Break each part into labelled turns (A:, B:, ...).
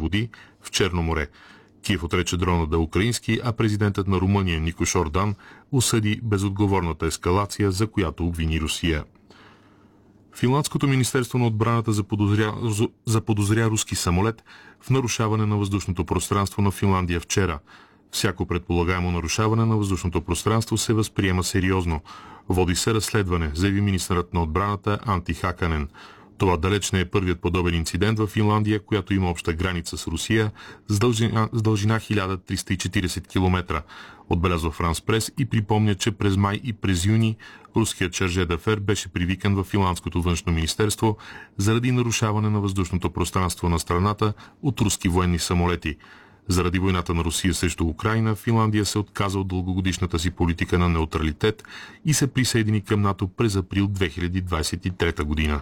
A: води в Черно море. Киев отрече дрона да е украински, а президентът на Румъния Никош Ордан осъди безотговорната ескалация, за която обвини Русия. Финландското министерство на отбраната заподозря руски самолет в нарушаване на въздушното пространство на Финландия вчера. Всяко предполагаемо нарушаване на въздушното пространство се възприема сериозно. Води се разследване, заяви министърът на отбраната Анти Хаканен. Това далеч не е първият подобен инцидент в Финландия, която има обща граница с Русия с дължина 1340 км. Отбелязва Франс Прес и припомня, че през май и през юни руският шарже д'афер беше привикан в финландското външно министерство заради нарушаване на въздушното пространство на страната от руски военни самолети. Заради войната на Русия срещу Украйна, Финландия се отказа от дългогодишната си политика на неутралитет и се присъедини към НАТО през април 2023 година.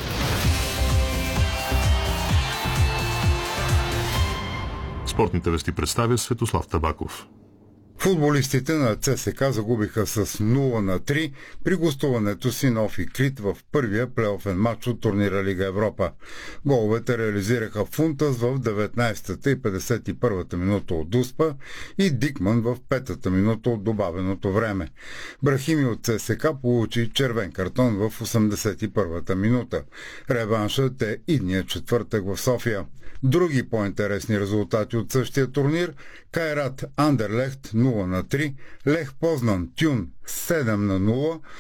A: Спортните вести представя Светослав Табаков.
B: Футболистите на ЦСКА загубиха с 0-3 при гостуването си на ОФИ Крит в първия плейофен матч от турнира Лига Европа. Головете реализираха Фунтас в 19-та и 51-та минута от Дуспа и Дикман в 5-та минута от добавеното време. Брахими от ЦСКА получи червен картон в 81-та минута. Реваншът е идния четвъртък в София. Други по-интересни резултати от същия турнир: Кайрат Андерлехт 0-3, Лех Познан Тюн 7-0,